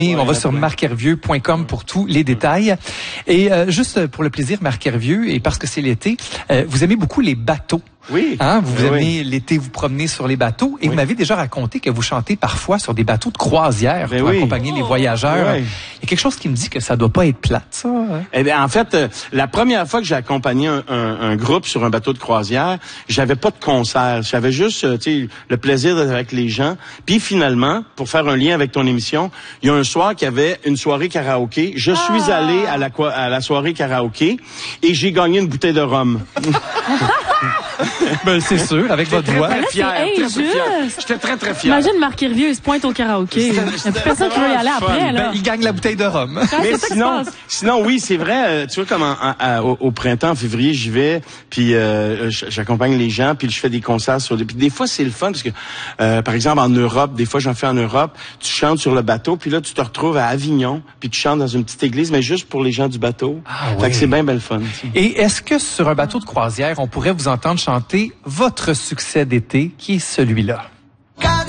Et on va sur marchervieux.com pour tous les détails. Et juste pour le plaisir, Marc Hervieux, et parce que c'est l'été, vous aimez beaucoup les bateaux. Oui. Hein, vous aimez l'été vous promener sur les bateaux et vous m'avez déjà raconté que vous chantez parfois sur des bateaux de croisière pour accompagner les voyageurs. Il y a quelque chose qui me dit que ça doit pas être plate, ça. Hein? Eh bien, en fait, la première fois que j'ai accompagné un groupe sur un bateau de croisière, j'avais pas de concert. J'avais juste, le plaisir d'être avec les gens. Puis finalement, pour faire un lien avec ton émission, il y a un soir qu'il y avait une soirée karaoké. Je suis allé à la soirée karaoké et j'ai gagné une bouteille de rhum. Ben, c'est sûr, avec votre voix. Très fier. J'étais très fier. Imagine Marc Hervieux, il se pointe au karaoké. Il n'y a plus personne qui veut y aller après, là. Ben, il gagne la bouteille de rhum. Mais sinon, oui, c'est vrai. Tu vois, comme au printemps, en février, j'y vais, puis j'accompagne les gens, puis je fais des concerts puis des fois, c'est le fun, parce que, par exemple, en Europe, des fois, j'en fais en Europe, tu chantes sur le bateau, puis là, tu te retrouves à Avignon, puis tu chantes dans une petite église, mais juste pour les gens du bateau. Fait que c'est bien belle fun. Et est-ce que sur un bateau de croisière, on pourrait vous entendre chanter votre succès d'été, qui est celui-là?